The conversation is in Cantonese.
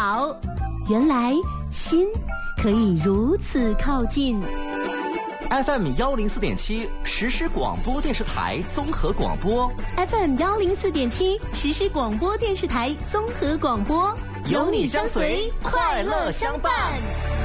好，原来心可以如此靠近。 FM 104.7实时广播电视台综合广播 FM 104.7实时广播电视台综合广播， 有你相随，快乐相伴。